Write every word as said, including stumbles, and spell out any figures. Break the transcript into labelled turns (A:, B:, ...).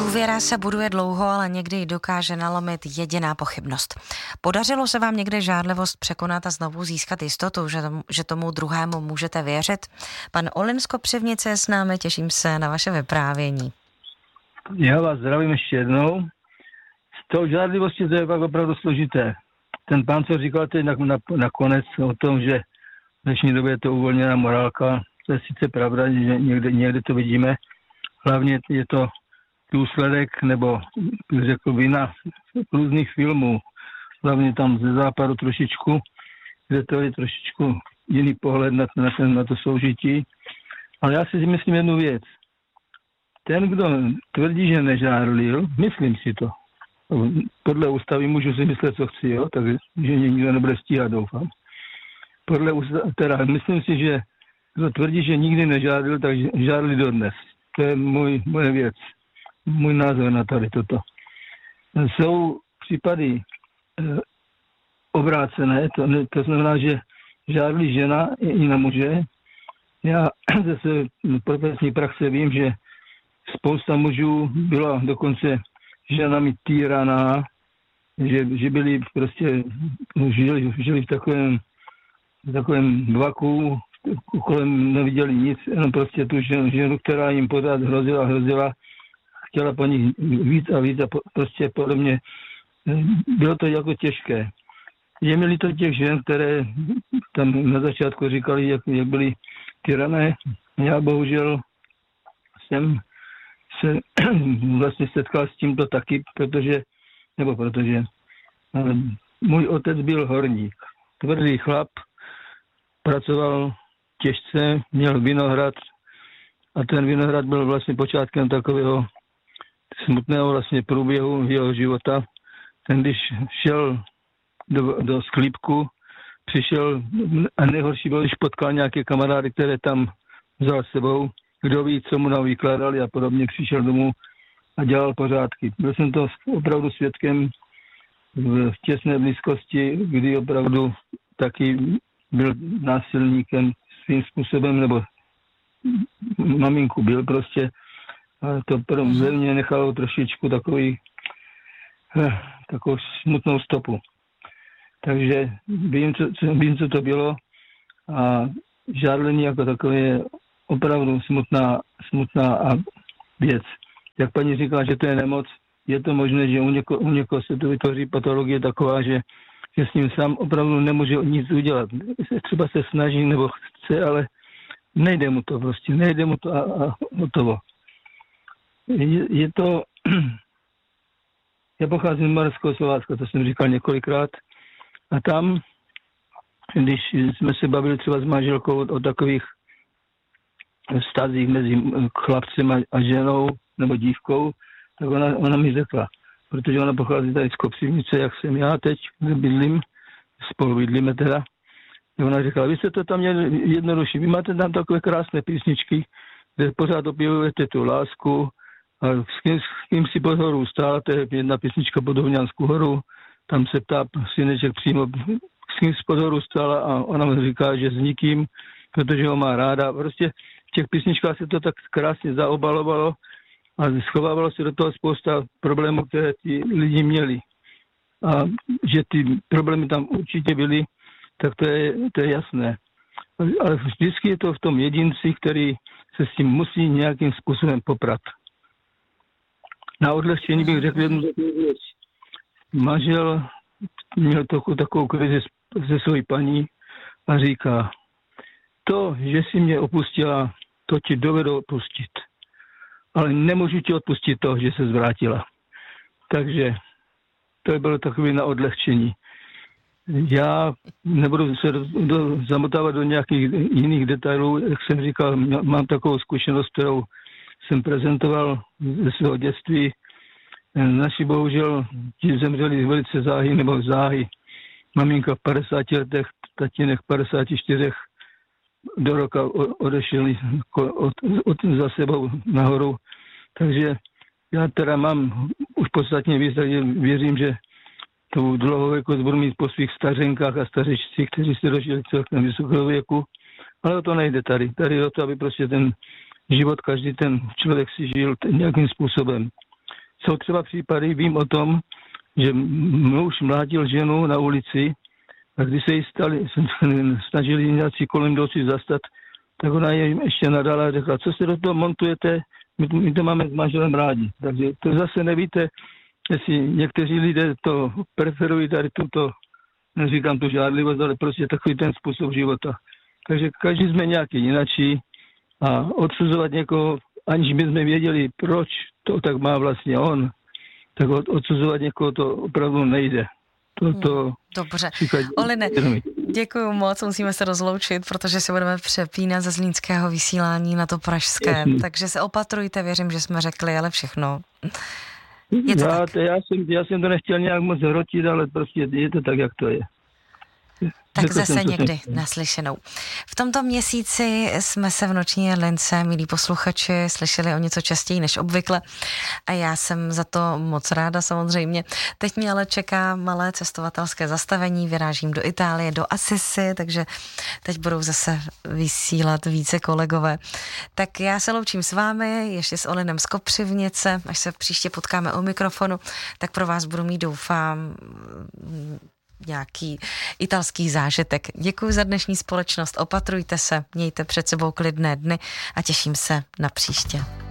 A: Důvěra se buduje dlouho, ale někdy ji dokáže nalomit jediná pochybnost. Podařilo se vám někde žárlivost překonat a znovu získat jistotu, že tomu, že tomu druhému můžete věřit? Pan Olin z Kopřivnice je s námi, těším se na vaše vyprávění.
B: Já vás zdravím ještě jednou. S tou žárlivostí to je pak opravdu složité. Ten pán, co říkal teď nakonec na, na o tom, že v dnešní době je to uvolněná morálka, to je sice pravda, že někde, někde to vidíme. Hlavně je to důsledek, nebo řekl vina různých filmů, hlavně tam ze západu trošičku, kde to je trošičku jiný pohled na, na, ten, na to soužití. Ale já si myslím jednu věc. Ten, kdo tvrdí, že nežárlil, myslím si to. Podle ústavy můžu si myslet, co chci, jo? Takže nikdo nebude stíhat, doufám. Podle ústavy, teda myslím si, že kdo tvrdí, že nikdy nežárlil, tak žárli dodnes. To je můj, moje věc. Můj názor na tady toto. Jsou případy e, obrácené, to, to znamená, že žárlí žena i na muže. Já ze své profesní praxe vím, že spousta mužů byla dokonce ženami týraná, že, že byli prostě, žili, žili v takovém, v takovém vaku, kolem neviděli nic, jenom prostě tu ženu, ženu, která jim pořád hrozila, hrozila, chtěla po nich víc a víc a po, prostě podle mě bylo to jako těžké. Je mi líto těch žen, které tam na začátku říkali, jak, jak byly tyrané. Já bohužel jsem se vlastně setkal s tímto taky, protože, nebo protože můj otec byl horník. Tvrdý chlap, pracoval těžce, měl vinohrad a ten vinohrad byl vlastně počátkem takového smutného vlastně průběhu jeho života. Ten, když šel do, do sklípku, přišel a nejhorší bylo, když potkal nějaké kamarády, které tam vzal s sebou. Kdo ví, co mu navykládali a podobně, přišel domů a dělal pořádky. Byl jsem to opravdu svědkem v těsné blízkosti, kdy opravdu taky byl násilníkem svým způsobem, nebo maminku byl prostě. A to pro mě nechalo trošičku takový, takovou smutnou stopu. Takže vím, co, vím, co to bylo a žárlení jako takové je opravdu smutná, smutná věc. Jak paní říkala, že to je nemoc, je to možné, že u někoho, u někoho se to vytvoří patologie taková, že, že s ním sám opravdu nemůže nic udělat. Třeba se snaží nebo chce, ale nejde mu to prostě, nejde mu to a, a hotovo. Je, je to... Já pocházím z Moravského Slovácka, to jsem říkal několikrát. A tam, když jsme se bavili třeba s manželkou o, o takových vztazích mezi chlapcem a, a ženou nebo dívkou, tak ona, ona mi řekla, protože ona pochází tady z Kopřivnice, jak jsem já teď, bydlím, spolu bydlíme teda. A ona řekla, vy jste to tam měli jednodušší, vy máte tam takové krásné písničky, kde pořád opěvujete tu lásku a s kým, s kým si pod horu stála, to je jedna písnička pod Hovňanskou horu, tam se ptá syneček přímo, s kým si pod horu stála a ona mi říká, že s nikým, protože ho má ráda. Prostě v těch písničkách se to tak krásně zaobalovalo a schovávalo se do toho spousta problémů, které ti lidi měli. A že ty problémy tam určitě byly, tak to je, to je jasné. Ale vždycky je to v tom jedinci, který se s tím musí nějakým způsobem poprat. Na odlehčení bych řekl jednu věc. Manžel měl takovou, takovou krizi se svojí paní a říká, to, že jsi mě opustila, to ti dovedu odpustit. Ale nemůžu ti odpustit to, že se zvrátila. Takže to bylo takové na odlehčení. Já nebudu se do, do, zamotávat do nějakých jiných detailů. Jak jsem říkal, mám takovou zkušenost, kterou jsem prezentoval ze svého dětství. Naši bohužel ti zemřeli velice záhy nebo záhy. Maminka v padesáti letech, tatínek v padesáti čtyřech do roka odešli od, od, za sebou nahoru. Takže já teda mám už podstatně víc, takže věřím, že tu dlouhověkost budu mít po svých stařenkách a stařečcích, kteří se dožili celkem vysokého věku. Ale o to nejde tady. Tady o to, aby prostě ten život každý ten člověk si žil nějakým způsobem. jsou třeba případy, vím o tom, že muž mlátil ženu na ulici a když se jí stali, snažili nějací kolem jdoucí zastat, tak ona jim ještě nadala a řekla, co se do toho montujete, my to, my to máme s manželem rádi. Takže to zase nevíte, jestli někteří lidé to preferují tady tuto, neříkám tu žádlivost, ale prostě takový ten způsob života. Takže každý jsme nějaký jinačí a odsuzovat někoho, aniž bychom věděli, proč to tak má vlastně on, tak odsuzovat někoho to opravdu nejde. To, to
A: Dobře. Oline, děkuju moc, musíme se rozloučit, protože se budeme přepínat ze zlínského vysílání na to pražské. Jasný. Takže se opatrujte, věřím, že jsme řekli, ale všechno. Je to
B: já,
A: tak.
B: To, já, jsem, já jsem to nechtěl nějak moc hrotit, ale prostě je to tak, jak to je.
A: Tak Řekl zase jsem, někdy jsem... naslyšenou. V tomto měsíci jsme se v Noční jedlince, milí posluchači, slyšeli o něco častěji než obvykle a já jsem za to moc ráda samozřejmě. Teď mě ale čeká malé cestovatelské zastavení, vyrážím do Itálie, do Assisi, takže teď budou zase vysílat více kolegové. Tak já se loučím s vámi, ještě s Olinem z Kopřivnice, až se příště potkáme u mikrofonu, tak pro vás budu mít, doufám, nějaký italský zážitek. Děkuji za dnešní společnost, opatrujte se, mějte před sebou klidné dny a těším se na příště.